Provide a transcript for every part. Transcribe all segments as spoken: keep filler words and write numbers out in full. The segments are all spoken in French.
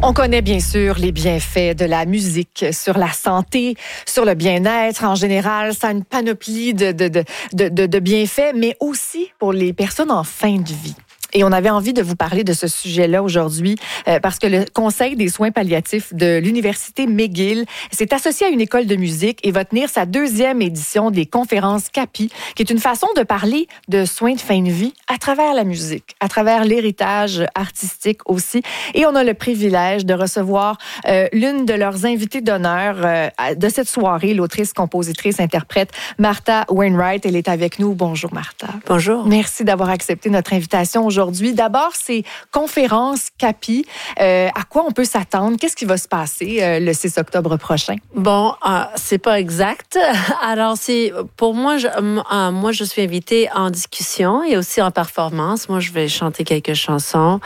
On connaît bien sûr les bienfaits de la musique sur la santé, sur le bien-être en général. Ça a une panoplie de, de, de, de, de, de bienfaits, mais aussi pour les personnes en fin de vie. Et on avait envie de vous parler de ce sujet-là aujourd'hui euh, parce que le Conseil des soins palliatifs de l'Université McGill s'est associé à une école de musique et va tenir sa deuxième édition des conférences CAPI, qui est une façon de parler de soins de fin de vie à travers la musique, à travers l'héritage artistique aussi. Et on a le privilège de recevoir euh, l'une de leurs invitées d'honneur euh, de cette soirée, l'autrice, compositrice, interprète Martha Wainwright. Elle est avec nous. Bonjour Martha. Bonjour. Merci d'avoir accepté notre invitation aujourd'hui. D'abord, c'est conférence CAPI. Euh, à quoi on peut s'attendre? Qu'est-ce qui va se passer euh, le six octobre prochain? Bon, euh, c'est pas exact. Alors, c'est pour moi, je, euh, moi, je suis invitée en discussion et aussi en performance. Moi, je vais chanter quelques chansons.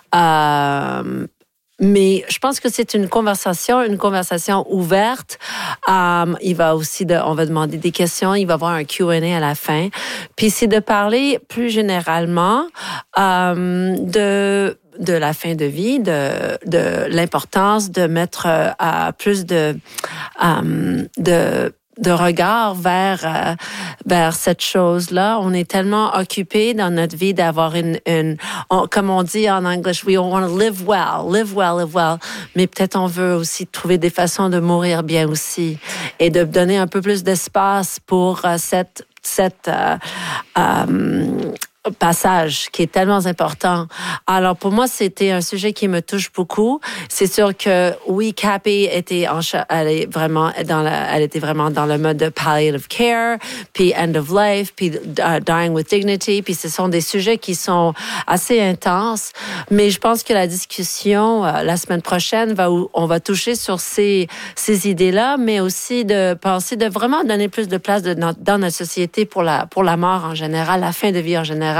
Euh, Mais je pense que c'est une conversation, une conversation ouverte. Um, il va aussi, de, on va demander des questions. Il va y avoir un Q and A à la fin. Puis c'est de parler plus généralement um, de de la fin de vie, de de l'importance de mettre uh, plus de um, de de regard vers euh, vers cette chose-là. On est tellement occupé dans notre vie d'avoir une, une on, comme on dit en anglais, we want to live well, live well, live well. Mais peut-être on veut aussi trouver des façons de mourir bien aussi et de donner un peu plus d'espace pour euh, cette cette euh, euh, passage qui est tellement important. Alors pour moi, c'était un sujet qui me touche beaucoup. C'est sûr que oui, CAPI était en elle est vraiment dans la, elle était vraiment dans le mode de palliative care, puis end of life, puis uh, dying with dignity, puis ce sont des sujets qui sont assez intenses. Mais je pense que la discussion euh, la semaine prochaine va où on va toucher sur ces ces idées-là, mais aussi de penser de vraiment donner plus de place de, dans, dans notre société pour la pour la mort en général, la fin de vie en général.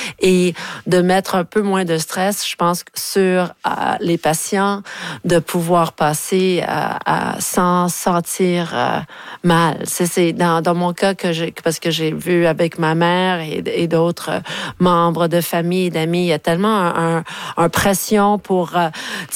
Et de mettre un peu moins de stress, je pense, sur euh, les patients, de pouvoir passer euh, à, sans sentir euh, mal. C'est, c'est dans, dans mon cas que j'ai, parce que j'ai vu avec ma mère et, et d'autres euh, membres de famille et d'amis, il y a tellement un, un, un pression pour euh,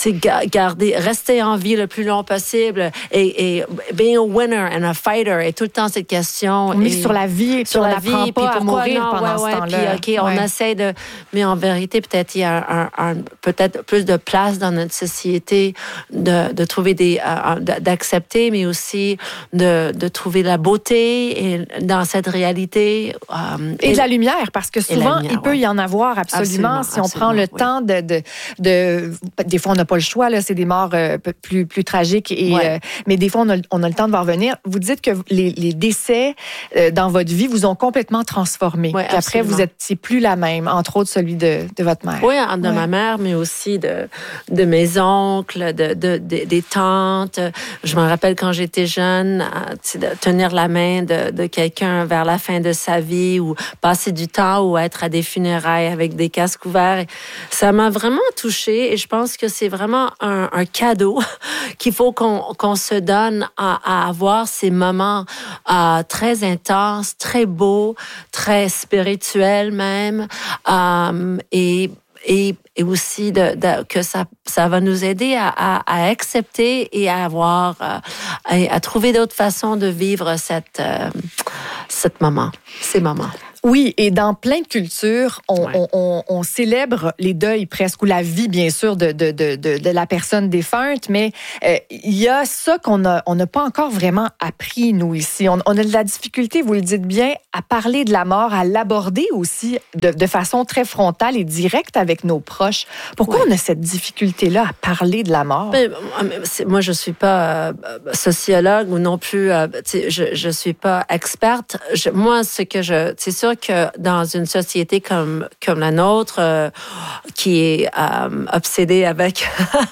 garder, rester en vie le plus long possible et, et being a winner and a fighter et tout le temps cette question. On est et, sur la vie, sur on la vie, n'apprend pas puis à mourir non, pendant ouais, ce ouais, temps-là. Puis, OK, on ouais. essaie de... Mais en vérité, peut-être il y a un, un, peut-être plus de place dans notre société de, de trouver des... Euh, d'accepter, mais aussi de, de trouver la beauté et, dans cette réalité. Euh, et, et de la lumière, parce que souvent, lumière, il peut ouais. y en avoir absolument, absolument si on prend le oui. temps de, de, de... Des fois, on n'a pas le choix, là, c'est des morts euh, plus, plus tragiques, et, ouais. euh, mais des fois, on a, on a le temps de voir venir. Vous dites que les, les décès euh, dans votre vie vous ont complètement transformé. Ouais, puis après, vous êtes c'est plus la même, entre autres celui de, de votre mère. Oui, de ouais. ma mère, mais aussi de, de mes oncles, de, de, de, des tantes. Je me rappelle quand j'étais jeune, de tenir la main de, de quelqu'un vers la fin de sa vie ou passer du temps ou être à des funérailles avec des casques ouverts. Ça m'a vraiment touchée et je pense que c'est vraiment un, un cadeau qu'il faut qu'on, qu'on se donne à, à avoir ces moments euh, très intenses, très beaux, très spirituels même, euh, et Et, et aussi de, de, que ça, ça va nous aider à, à, à accepter et à avoir, euh, à, à trouver d'autres façons de vivre cette, euh, cette moment, ces moments. Oui, et dans plein de cultures, on, ouais. on, on, on célèbre les deuils presque, ou la vie, bien sûr, de, de, de, de, de la personne défunte, mais euh, il y a ça qu'on a, on n'a pas encore vraiment appris, nous, ici. On, on a de la difficulté, vous le dites bien, à parler de la mort, à l'aborder aussi de, de façon très frontale et directe avec nos proches. Pourquoi ouais. on a cette difficulté-là à parler de la mort? Mais, moi, je suis pas euh, sociologue ou non plus, euh, je, je suis pas experte. Je, moi, ce que je... C'est sûr que dans une société comme comme la nôtre, euh, qui est euh, obsédée avec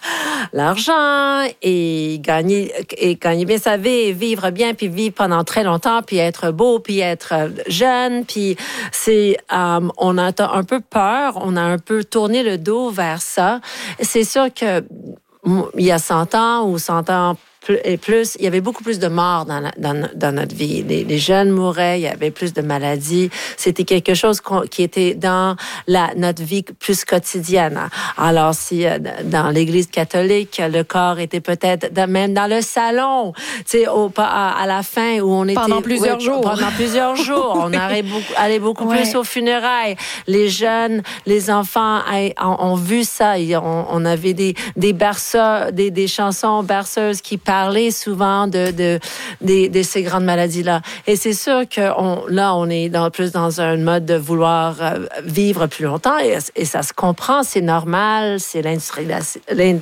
l'argent et gagner et gagner bien sa vie, et vivre bien, puis vivre pendant très longtemps, puis être beau, puis être jeune, puis c'est euh, on a un peu peur, on a un peu tourné le dos vers ça. C'est sûr que il y a cent ans ou cent ans plus, et plus, il y avait beaucoup plus de morts dans, la, dans, dans notre vie. Les, les jeunes mouraient, il y avait plus de maladies. C'était quelque chose qui était dans la, notre vie plus quotidienne. Alors, si dans l'Église catholique, le corps était peut-être dans, même dans le salon, tu sais, au, à, à la fin où on était... Pendant plusieurs oui, jours. Pendant plusieurs jours. On allait beaucoup, allait beaucoup ouais. plus aux funérailles. Les jeunes, les enfants ont, ont vu ça. On, on avait des, des berceurs, des, des chansons berceuses qui parlaient souvent de, de, de, de ces grandes maladies-là. Et c'est sûr que on, là, on est dans, plus dans un mode de vouloir euh, vivre plus longtemps et, et ça se comprend, c'est normal, c'est l'industrialisation,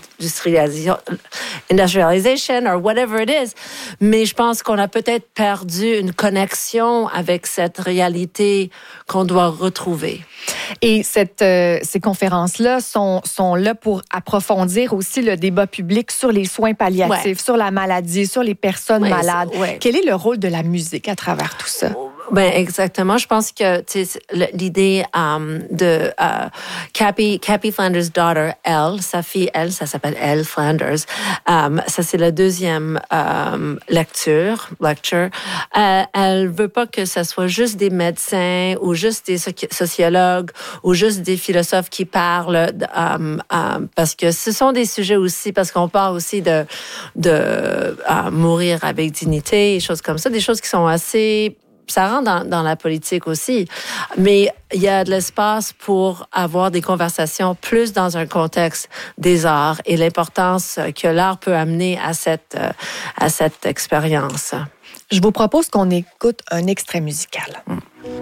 industrialization or whatever it is. Mais je pense qu'on a peut-être perdu une connexion avec cette réalité qu'on doit retrouver. Et cette, euh, ces conférences-là sont, sont là pour approfondir aussi le débat public sur les soins palliatifs, ouais. sur la maladie, sur les personnes ouais, malades. Ouais. Quel est le rôle de la musique à travers tout ça? Ben exactement. Je pense que l'idée um, de uh, Cappy, Cappy Flanders' daughter, Elle, sa fille, Elle, ça s'appelle Elle Flanders. Um, ça c'est la deuxième um, lecture, lecture. Euh, elle veut pas que ça soit juste des médecins ou juste des sociologues ou juste des philosophes qui parlent, um, um, parce que ce sont des sujets aussi, parce qu'on parle aussi de de uh, mourir avec dignité, et choses comme ça, des choses qui sont assez ça rentre dans, dans la politique aussi, mais il y a de l'espace pour avoir des conversations plus dans un contexte des arts et l'importance que l'art peut amener à cette, à cette expérience. Je vous propose qu'on écoute un extrait musical. Mm.